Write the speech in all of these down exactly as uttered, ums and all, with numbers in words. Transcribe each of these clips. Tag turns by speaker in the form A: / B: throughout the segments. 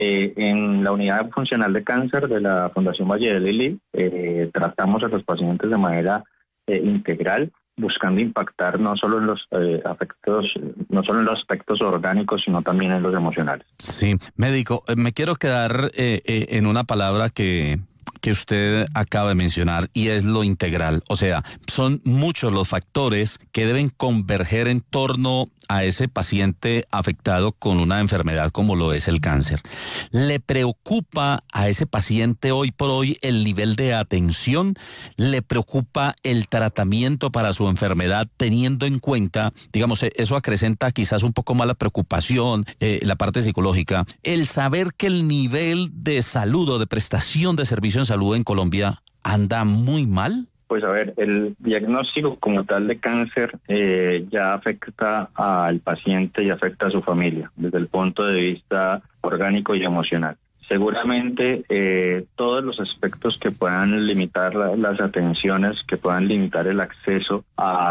A: Eh, en la unidad funcional de cáncer de la Fundación Valle de Lili eh, tratamos a los pacientes de manera eh, integral, buscando impactar no solo en los eh, afectos, no solo en los aspectos orgánicos, sino también en los emocionales.
B: Sí, médico, me quiero quedar eh, eh, en una palabra que... que usted acaba de mencionar, y es lo integral. O sea, son muchos los factores que deben converger en torno a ese paciente afectado con una enfermedad como lo es el cáncer. ¿Le preocupa a ese paciente hoy por hoy el nivel de atención? ¿Le preocupa el tratamiento para su enfermedad, teniendo en cuenta, digamos, eso acrecenta quizás un poco más la preocupación, eh, la parte psicológica, el saber que el nivel de salud o de prestación de servicio en salud en Colombia anda muy mal?
A: Pues a ver, el diagnóstico como tal de cáncer eh, ya afecta al paciente y afecta a su familia desde el punto de vista orgánico y emocional. Seguramente eh, todos los aspectos que puedan limitar la, las atenciones, que puedan limitar el acceso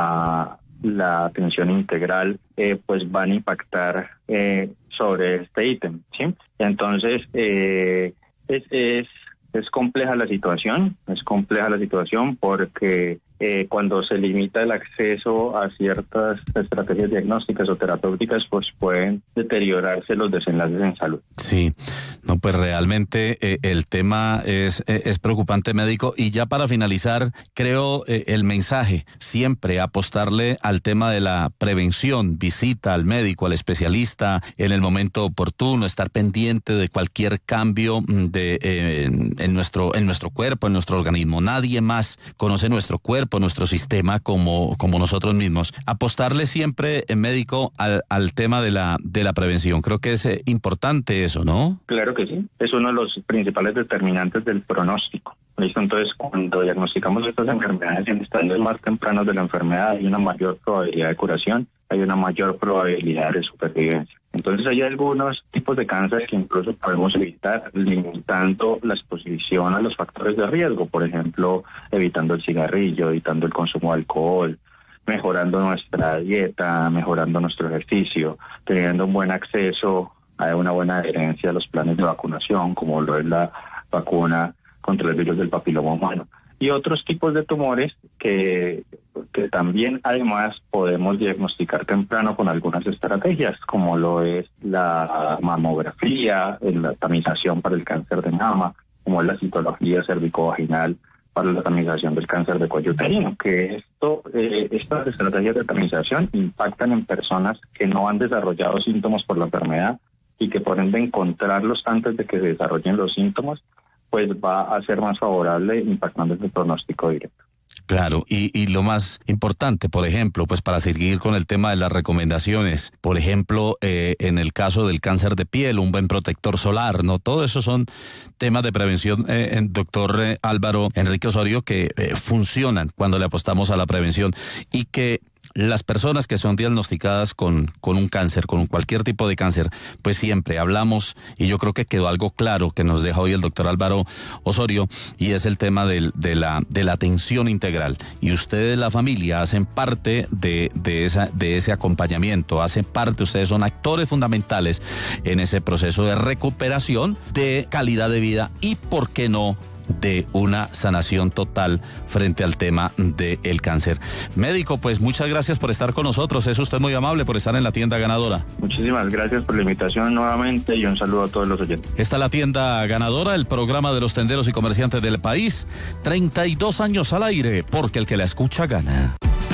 A: a la atención integral, eh, pues van a impactar eh, sobre este ítem, ¿sí? Entonces, eh, es... es Es compleja la situación, es compleja la situación porque eh, cuando se limita el acceso a ciertas estrategias diagnósticas o terapéuticas, pues pueden deteriorarse los desenlaces en salud.
B: Sí, no, pues realmente eh, el tema es, eh, es preocupante, médico. Y ya para finalizar, creo eh, el mensaje, siempre apostarle al tema de la prevención, visita al médico, al especialista en el momento oportuno, estar pendiente de cualquier cambio de eh, en, en nuestro en nuestro cuerpo, en nuestro organismo. Nadie más conoce nuestro cuerpo, nuestro sistema como como nosotros mismos. Apostarle siempre, eh, médico, al, al tema de la de la prevención. Creo que es eh, importante eso, ¿no?
A: Claro que sí. Es uno de los principales determinantes del pronóstico. ¿Listo? Entonces, cuando diagnosticamos estas enfermedades en estadios más tempranos de la enfermedad, hay una mayor probabilidad de curación, hay una mayor probabilidad de supervivencia. Entonces, hay algunos tipos de cáncer que incluso podemos evitar limitando la exposición a los factores de riesgo, por ejemplo, evitando el cigarrillo, evitando el consumo de alcohol, mejorando nuestra dieta, mejorando nuestro ejercicio, teniendo un buen acceso a una buena adherencia a los planes de vacunación, como lo es la vacuna contra el virus del papiloma humano. Y otros tipos de tumores que, que también además podemos diagnosticar temprano con algunas estrategias, como lo es la mamografía, la tamización para el cáncer de mama, como es la citología cervicovaginal para la tamización del cáncer de cuello uterino, que esto, eh, estas estrategias de tamización impactan en personas que no han desarrollado síntomas por la enfermedad y que por ende encontrarlos antes de que se desarrollen los síntomas, pues va a ser más favorable impactando el pronóstico directo.
B: Claro, y, y lo más importante, por ejemplo, pues para seguir con el tema de las recomendaciones, por ejemplo, eh, en el caso del cáncer de piel, un buen protector solar, ¿no? Todo eso son temas de prevención, eh, doctor eh, Álvaro Enrique Osorio, que eh, funcionan cuando le apostamos a la prevención, y que las personas que son diagnosticadas con, con un cáncer, con cualquier tipo de cáncer, pues siempre hablamos, y yo creo que quedó algo claro que nos deja hoy el doctor Álvaro Osorio, y es el tema del, de, la, de la atención integral. Y ustedes, la familia, hacen parte de, de, esa, de ese acompañamiento, hacen parte, ustedes son actores fundamentales en ese proceso de recuperación, de calidad de vida y, ¿por qué no?, de una sanación total frente al tema del cáncer. Médico, pues muchas gracias por estar con nosotros. Es usted muy amable por estar en La Tienda Ganadora.
A: Muchísimas gracias por la invitación nuevamente y un saludo a todos los oyentes.
B: Está La Tienda Ganadora, el programa de los tenderos y comerciantes del país. treinta y dos años al aire, porque el que la escucha gana.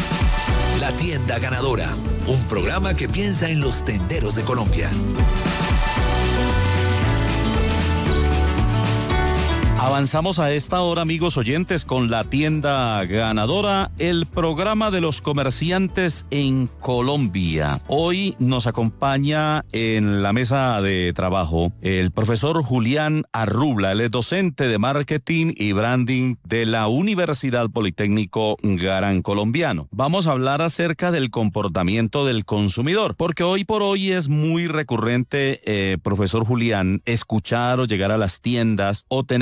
C: La Tienda Ganadora, un programa que piensa en los tenderos de Colombia.
B: Avanzamos a esta hora, amigos oyentes, con La Tienda Ganadora, el programa de los comerciantes en Colombia. Hoy nos acompaña en la mesa de trabajo el profesor Julián Arrubla. Él es docente de marketing y branding de la Universidad Politécnico Gran Colombiano. Vamos a hablar acerca del comportamiento del consumidor, porque hoy por hoy es muy recurrente, eh, profesor Julián, escuchar o llegar a las tiendas o tener comentarios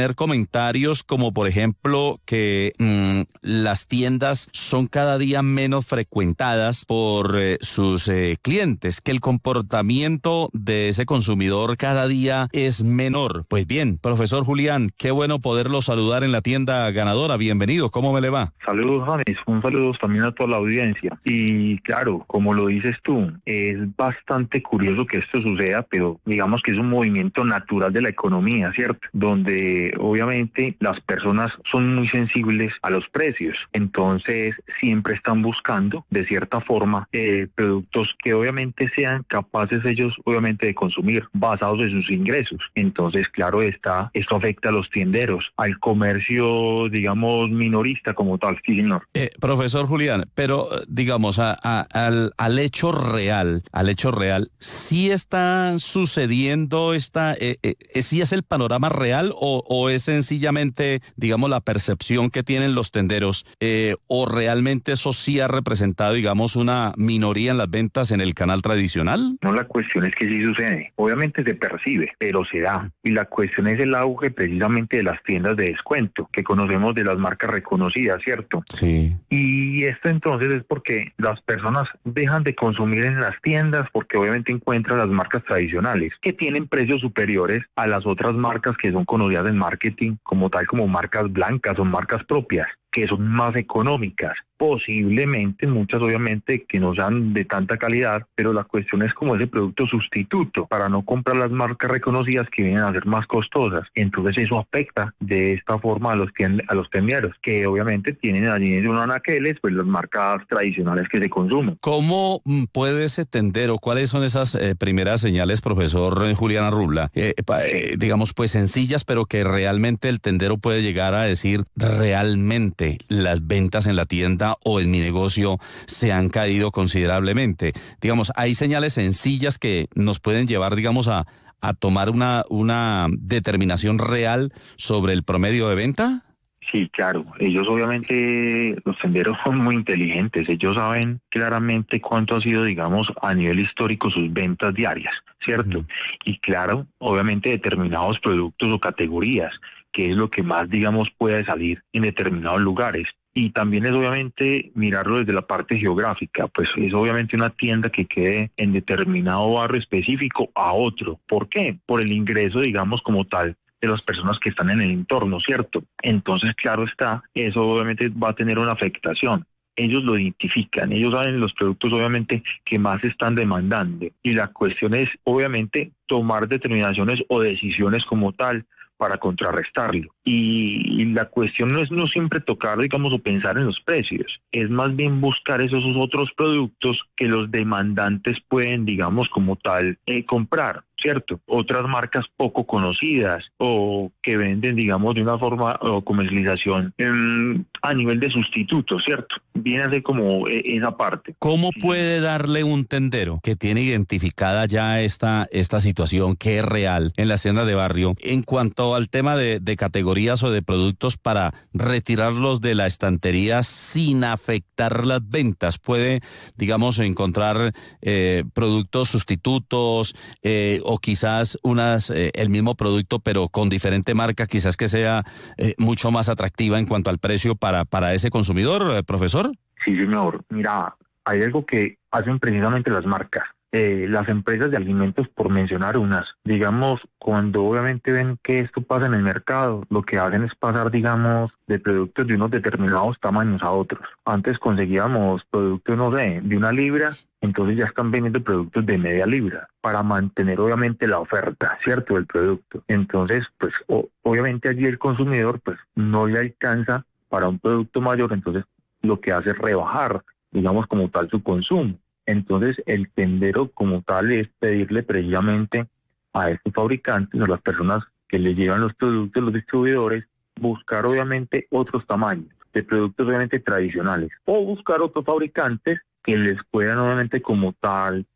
B: comentarios como por ejemplo que mmm, las tiendas son cada día menos frecuentadas por eh, sus eh, clientes, que el comportamiento de ese consumidor cada día es menor. Pues bien, profesor Julián, qué bueno poderlo saludar en la tienda ganadora. Bienvenido, ¿cómo me le va?
D: Saludos, James, un saludo también a toda la audiencia. Y claro, como lo dices tú, es bastante curioso que esto suceda, pero digamos que es un movimiento natural de la economía, ¿cierto? Donde obviamente las personas son muy sensibles a los precios, entonces siempre están buscando de cierta forma eh, productos que obviamente sean capaces ellos obviamente de consumir basados en sus ingresos. Entonces claro está, esto afecta a los tienderos, al comercio digamos minorista como tal. Sí, señor.
B: Eh, profesor Julián, pero digamos a, a, al, al hecho real, al hecho real, ¿sí está sucediendo esta, eh, eh, sí es el panorama real o, o es sencillamente, digamos, la percepción que tienen los tenderos eh, o realmente eso sí ha representado, digamos, una minoría en las ventas en el canal tradicional?
D: No, la cuestión es que sí sucede. Obviamente se percibe, pero se da. Y la cuestión es el auge precisamente de las tiendas de descuento, que conocemos de las marcas reconocidas, ¿cierto?
B: Sí.
D: Y esto entonces es porque las personas dejan de consumir en las tiendas porque obviamente encuentran las marcas tradicionales que tienen precios superiores a las otras marcas que son conocidas en marketing como tal, como marcas blancas o marcas propias, que son más económicas, posiblemente muchas obviamente que no sean de tanta calidad, pero la cuestión es como ese producto sustituto para no comprar las marcas reconocidas que vienen a ser más costosas. Entonces eso afecta de esta forma a los a los tenderos, que obviamente tienen allí en unos anaqueles pues las marcas tradicionales que se consumen.
B: ¿Cómo puede ese tendero? ¿Cuáles son esas eh, primeras señales, profesor Julián Arrubla? Eh, eh, digamos pues sencillas, pero que realmente el tendero puede llegar a decir realmente las ventas en la tienda o en mi negocio se han caído considerablemente. Digamos, hay señales sencillas que nos pueden llevar, digamos, a, a tomar una, una determinación real sobre el promedio de venta.
D: Sí, claro. Ellos obviamente, los tenderos son muy inteligentes. Ellos saben claramente cuánto ha sido, digamos, a nivel histórico sus ventas diarias, ¿cierto? Uh-huh. Y claro, obviamente determinados productos o categorías, que es lo que más, digamos, puede salir en determinados lugares. Y también es obviamente mirarlo desde la parte geográfica, pues es obviamente una tienda que quede en determinado barrio específico a otro. ¿Por qué? Por el ingreso, digamos, como tal, de las personas que están en el entorno, ¿cierto? Entonces, claro está, eso obviamente va a tener una afectación. Ellos lo identifican, ellos saben los productos obviamente que más están demandando. Y la cuestión es obviamente tomar determinaciones o decisiones como tal para contrarrestarlo. Y, y la cuestión no es no siempre tocar, digamos, o pensar en los precios, es más bien buscar esos otros productos que los demandantes pueden, digamos, como tal, eh, comprar, ¿cierto? Otras marcas poco conocidas o que venden, digamos, de una forma o comercialización eh, a nivel de sustituto, ¿cierto? Viene a ser como eh, esa parte.
B: ¿Cómo puede darle un tendero que tiene identificada ya esta, esta situación que es real en las tiendas de barrio en cuanto al tema de, de categorías o de productos para retirarlos de la estantería sin afectar las ventas? Puede, digamos, encontrar eh, productos sustitutos eh, o quizás unas eh, el mismo producto pero con diferente marca, quizás que sea eh, mucho más atractiva en cuanto al precio para, para ese consumidor, eh, profesor.
D: Sí, señor. Mira, hay algo que hacen precisamente las marcas. Eh, las empresas de alimentos, por mencionar unas, digamos, cuando obviamente ven que esto pasa en el mercado, lo que hacen es pasar, digamos, de productos de unos determinados tamaños a otros. Antes conseguíamos productos, no sé, de una libra, entonces ya están vendiendo productos de media libra para mantener obviamente la oferta, ¿cierto?, del producto. Entonces, pues, o, obviamente allí el consumidor, pues, no le alcanza para un producto mayor, entonces lo que hace es rebajar, digamos, como tal su consumo. Entonces, el tendero como tal es pedirle precisamente a estos fabricantes, a las personas que le llevan los productos, los distribuidores, buscar obviamente otros tamaños de productos obviamente tradicionales o buscar otros fabricantes que les puedan obviamente como tal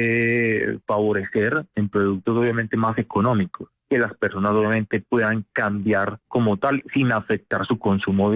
D: eh, favorecer en productos obviamente más económicos, que las personas obviamente puedan cambiar como tal sin afectar su consumo diario.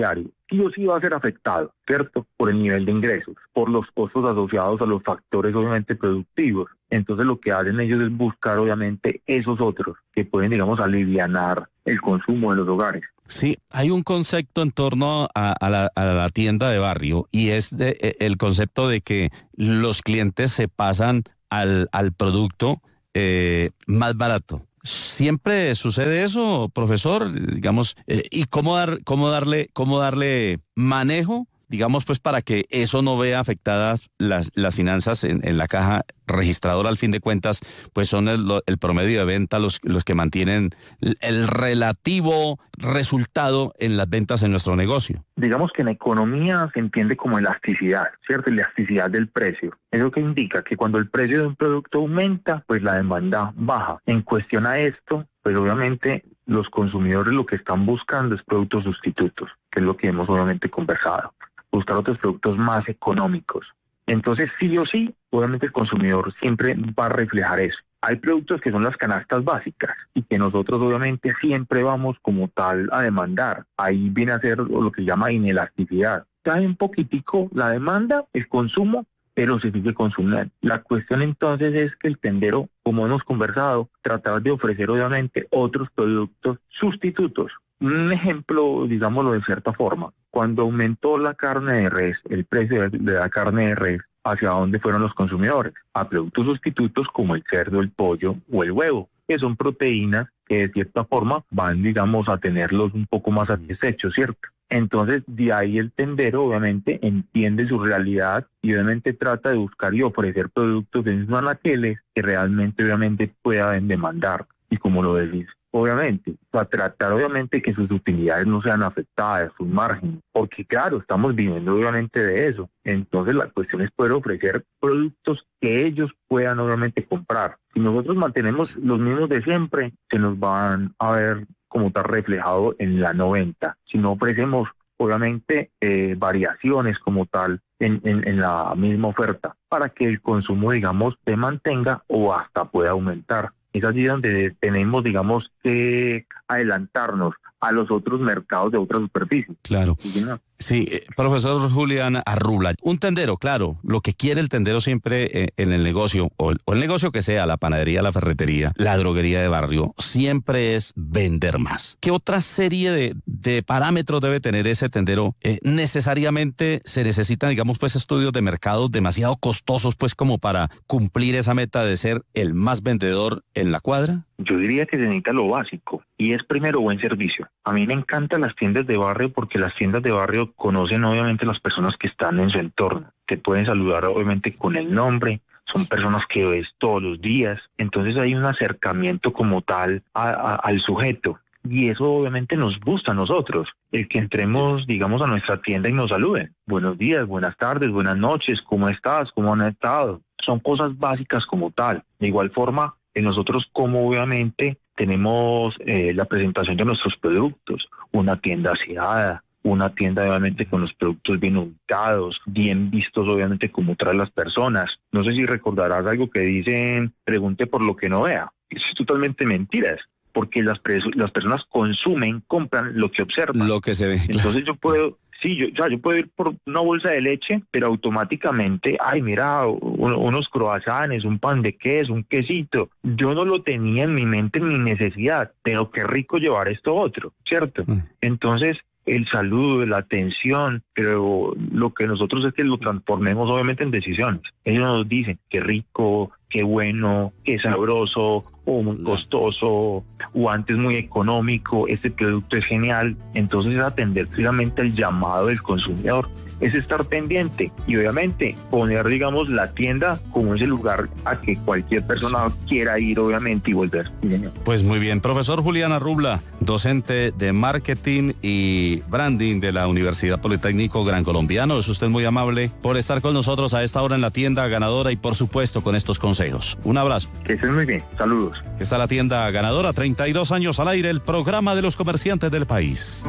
D: sí o sí va a ser afectado, ¿cierto? Por el nivel de ingresos, por los costos asociados a los factores obviamente productivos. Entonces lo que hacen ellos es buscar obviamente esos otros que pueden, digamos, alivianar el consumo de los hogares.
B: Sí, hay un concepto en torno a, a, la, a la tienda de barrio y es de, el concepto de que los clientes se pasan al, al producto eh, más barato. ¿Siempre sucede eso, profesor? Digamos, eh, ¿y cómo dar, cómo darle, cómo darle manejo, digamos, pues para que eso no vea afectadas las, las finanzas en, en la caja registradora? Al fin de cuentas, pues son el, el promedio de venta los, los que mantienen el relativo resultado en las ventas en nuestro negocio.
D: Digamos que en economía se entiende como elasticidad, ¿cierto? Elasticidad del precio. Eso que indica que cuando el precio de un producto aumenta, pues la demanda baja. En cuestión a esto, pues obviamente los consumidores lo que están buscando es productos sustitutos, que es lo que hemos obviamente conversado. Buscar otros productos más económicos. Entonces, sí o sí, obviamente el consumidor siempre va a reflejar eso. Hay productos que son las canastas básicas y que nosotros obviamente siempre vamos como tal a demandar. Ahí viene a ser lo que se llama inelasticidad. Cae un poquitico la demanda, el consumo, pero se sigue consumiendo. La cuestión entonces es que el tendero, como hemos conversado, tratar de ofrecer obviamente otros productos sustitutos. Un ejemplo, digámoslo de cierta forma, cuando aumentó la carne de res, el precio de la carne de res, ¿hacia dónde fueron los consumidores? A productos sustitutos como el cerdo, el pollo o el huevo, que son proteínas que de cierta forma van, digamos, a tenerlos un poco más satisfechos, ¿cierto? Entonces, de ahí el tendero obviamente entiende su realidad y obviamente trata de buscar y ofrecer productos de mismos anaqueles que realmente obviamente puedan demandar. Y como lo decís, obviamente, para tratar obviamente que sus utilidades no sean afectadas, sus márgenes, porque claro, estamos viviendo obviamente de eso. Entonces la cuestión es poder ofrecer productos que ellos puedan obviamente comprar. Si nosotros mantenemos los mismos de siempre, se nos van a ver como está reflejado en la noventa. Si no ofrecemos obviamente eh, variaciones como tal en, en, en la misma oferta para que el consumo, digamos, se mantenga o hasta pueda aumentar. Es allí donde tenemos, digamos, que adelantarnos a los otros mercados de otras superficies.
B: Claro.
D: ¿Sí, no?
B: Sí, eh, profesor Julián Arrubla, un tendero, claro, lo que quiere el tendero siempre eh, en el negocio, o el, o el negocio que sea, la panadería, la ferretería, la droguería de barrio, siempre es vender más. ¿Qué otra serie de, de parámetros debe tener ese tendero? Eh, necesariamente se necesitan, digamos, pues estudios de mercado demasiado costosos, pues como para cumplir esa meta de ser el más vendedor en la cuadra.
D: Yo diría que se necesita lo básico y es primero buen servicio. A mí me encantan las tiendas de barrio porque las tiendas de barrio conocen obviamente las personas que están en su entorno. Te pueden saludar obviamente con el nombre, son personas que ves todos los días. Entonces hay un acercamiento como tal a, a, al sujeto. Y eso obviamente nos gusta a nosotros, el que entremos, digamos, a nuestra tienda y nos saluden. Buenos días, buenas tardes, buenas noches, ¿cómo estás? ¿Cómo han estado? Son cosas básicas como tal. De igual forma, nosotros como obviamente tenemos eh, la presentación de nuestros productos, una tienda aseada, una tienda obviamente con los productos bien ubicados, bien vistos obviamente como traen las personas. No sé si recordarás algo que dicen, pregunte por lo que no vea. Eso es totalmente mentiras, porque las, las personas consumen, compran lo que observan.
B: Lo que se ve.
D: Entonces claro. yo puedo... Sí, yo, ya, yo puedo ir por una bolsa de leche, pero automáticamente, ay, mira, un, unos croissants, un pan de queso, un quesito. Yo no lo tenía en mi mente, en mi necesidad, pero qué rico llevar esto otro, ¿cierto? Mm. Entonces, el saludo, la atención, pero lo que nosotros es que lo transformemos obviamente en decisiones. Ellos nos dicen, qué rico, qué bueno, qué sabroso, o muy costoso, o antes muy económico, este producto es genial. Entonces es atender claramente el llamado del consumidor, es estar pendiente y obviamente poner, digamos, la tienda como ese lugar a que cualquier persona quiera ir obviamente y volver.
B: Pues muy bien, profesor Julián Arrubla, docente de marketing y branding de la Universidad Politécnico Gran Colombiano, es usted muy amable por estar con nosotros a esta hora en la tienda ganadora y por supuesto con estos consejos. Un abrazo.
D: Que estén muy bien, saludos.
B: Está la tienda ganadora, treinta y dos años al aire, el programa de los comerciantes del país.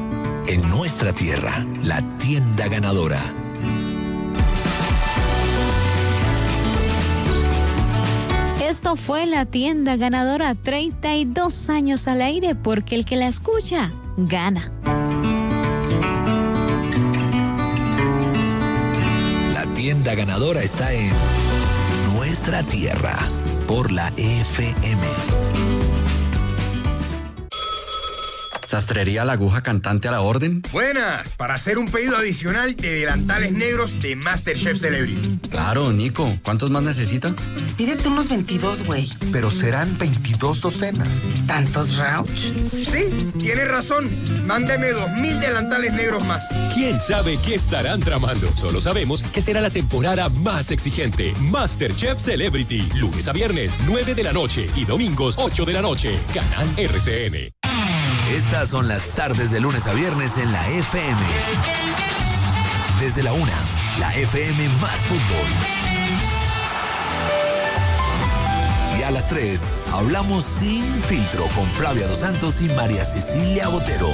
C: En nuestra tierra, la tienda ganadora.
E: Esto fue la tienda ganadora, treinta y dos años al aire, porque el que la escucha, gana.
C: tienda ganadora está en nuestra tierra, por la F M.
F: ¿Sastrería La Aguja Cantante a la orden?
G: Buenas, para hacer un pedido adicional de delantales negros de MasterChef Celebrity.
F: Claro, Nico. ¿Cuántos más necesita?
H: Pídete unos veintidós, güey.
I: Pero serán veintidós docenas.
H: ¿Tantos, Rauch?
G: Sí, tiene razón. Mándeme dos mil delantales negros más.
J: ¿Quién sabe qué estarán tramando? Solo sabemos que será la temporada más exigente. MasterChef Celebrity. Lunes a viernes, nueve de la noche. Y domingos, ocho de la noche. Canal R C N.
C: Estas son las tardes de lunes a viernes en la F M. Desde la una, la F M más fútbol. Y a las tres, hablamos sin filtro con Flavia Dos Santos y María Cecilia Botero.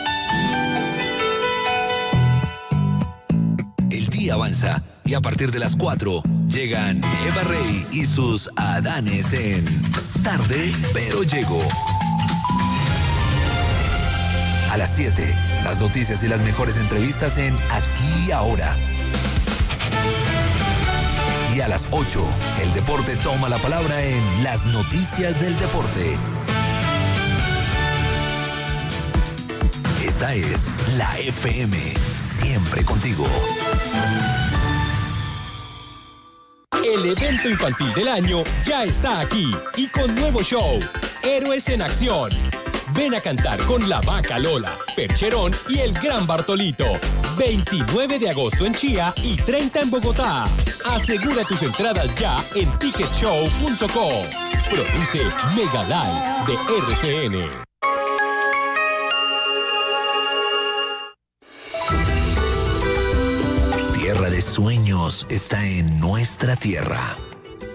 C: El día avanza y a partir de las cuatro llegan Eva Rey y sus Adanes en Tarde pero Llego. A las siete, las noticias y las mejores entrevistas en Aquí y Ahora. Y a las ocho, el deporte toma la palabra en Las Noticias del Deporte. Esta es la F M, siempre contigo.
J: El evento infantil del año ya está aquí y con nuevo show, Héroes en Acción. Ven a cantar con La Vaca Lola, Percherón y el Gran Bartolito. veintinueve de agosto en Chía y treinta en Bogotá. Asegura tus entradas ya en ticket show punto com. Produce Mega Live de R C N.
C: Tierra de sueños está en nuestra tierra.